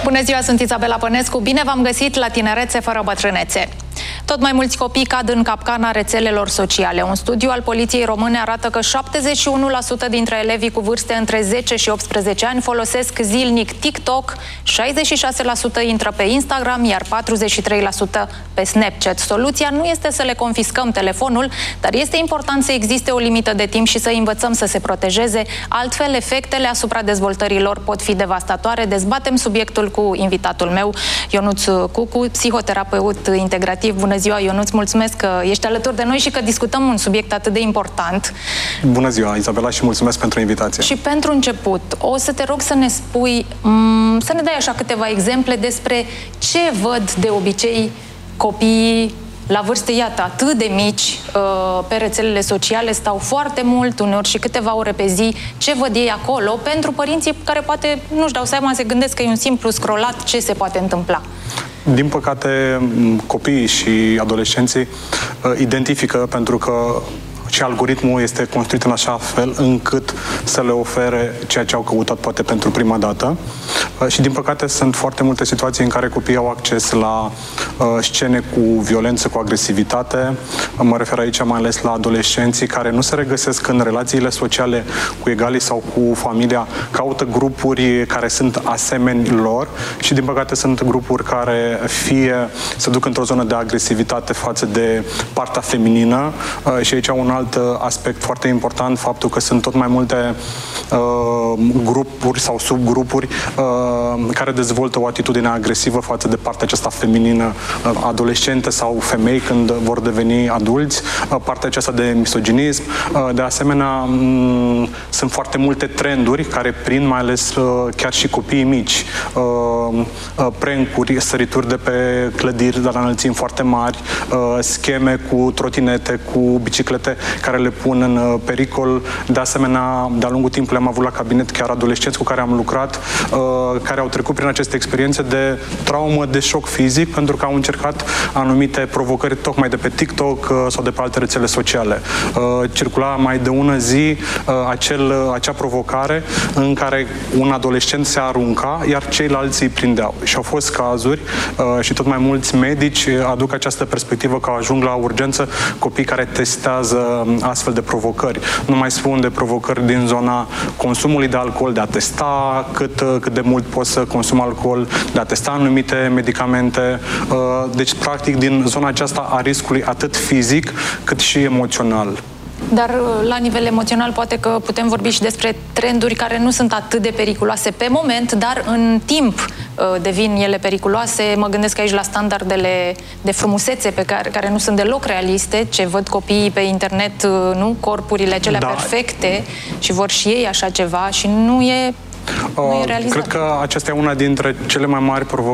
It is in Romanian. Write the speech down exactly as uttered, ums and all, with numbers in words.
Bună ziua, sunt Izabela Pănescu. Bine v-am găsit la Tinerețe fără bătrânețe. Tot mai mulți copii cad în capcana rețelelor sociale. Un studiu al Poliției Române arată că șaptezeci și unu la sută dintre elevii cu vârste între zece și optsprezece ani folosesc zilnic TikTok, șaizeci și șase la sută intră pe Instagram, iar patruzeci și trei la sută pe Snapchat. Soluția nu este să le confiscăm telefonul, dar este important să existe o limită de timp și să învățăm să se protejeze, altfel efectele asupra dezvoltării lor pot fi devastatoare. Dezbatem subiectul cu invitatul meu, Ionuț Cucu, psihoterapeut integrativ. Bună ziua, Ionuț, mulțumesc că ești alături de noi și că discutăm un subiect atât de important. Bună ziua, Izabela, și mulțumesc pentru invitație. Și pentru început, o să te rog să ne spui, să ne dai așa câteva exemple despre ce văd de obicei copiii la vârste, iată, atât de mici, pe rețelele sociale, stau foarte mult, uneori și câteva ore pe zi. Ce văd ei acolo? Pentru părinții care poate nu-și dau seama, se gândesc că e un simplu scrollat, ce se poate întâmpla? Din păcate, copiii și adolescenții identifică, pentru că și algoritmul este construit în așa fel încât să le ofere ceea ce au căutat poate pentru prima dată. Și din păcate sunt foarte multe situații în care copiii au acces la uh, scene cu violență, cu agresivitate. Mă refer aici mai ales la adolescenții care nu se regăsesc în relațiile sociale cu egalii sau cu familia, caută grupuri care sunt asemeni lor și din păcate sunt grupuri care fie se duc într-o zonă de agresivitate față de partea feminină uh, și aici un alt aspect foarte important, faptul că sunt tot mai multe uh, grupuri sau subgrupuri uh, care dezvoltă o atitudine agresivă față de partea aceasta feminină, uh, adolescente sau femei când vor deveni adulți, uh, partea aceasta de misoginism. Uh, de asemenea, sunt foarte multe trenduri care prind mai ales uh, chiar și copiii mici. Uh, uh, prank-uri, sărituri de pe clădiri de la înălțimi foarte mari, uh, scheme cu trotinete, cu biciclete care le pun în pericol. De asemenea, de-a lungul timpului am avut la cabinet chiar adolescenți cu care am lucrat, uh, care au trecut prin aceste experiențe de traumă, de șoc fizic, pentru că au încercat anumite provocări tocmai de pe TikTok uh, sau de pe alte rețele sociale. Uh, circula mai de ună zi uh, acel, uh, acea provocare în care un adolescent se arunca, iar ceilalți îi prindeau. Și au fost cazuri uh, și tot mai mulți medici aduc această perspectivă că ajung la urgență copii care testează astfel de provocări. Nu mai spun de provocări din zona consumului de alcool, de a testa cât, cât de mult poți să consumi alcool, de a testa anumite medicamente. Deci, practic, din zona aceasta a riscului atât fizic cât și emoțional. Dar la nivel emoțional poate că putem vorbi și despre trenduri care nu sunt atât de periculoase pe moment, dar în timp devin ele periculoase. Mă gândesc aici la standardele de frumusețe pe care, care nu sunt deloc realiste, ce văd copiii pe internet, nu? Corpurile acelea da. perfecte și vor și ei așa ceva și nu e, nu e realizat. Cred că aceasta e una dintre cele mai mari provocări